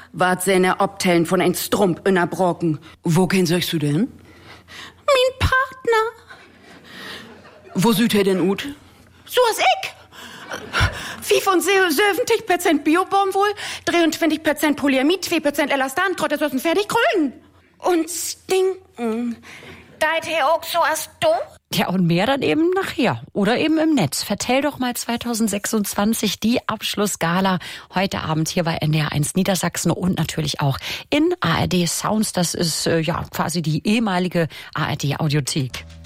wart seine Obtellen von ein Strump in der Brocken. Wo kennst du denn? Mein Partner. Wo süd er denn ut? So as ich. 75% Biobaumwoll, 23% Polyamid, 2% Elastan, trotz das fertig grün. Und stinken. Deit he auch so as du? Ja, und mehr dann eben nachher oder eben im Netz. Vertell doch mal 2026 die Abschlussgala heute Abend hier bei NDR1 Niedersachsen und natürlich auch in ARD Sounds. Das ist ja quasi die ehemalige ARD Audiothek.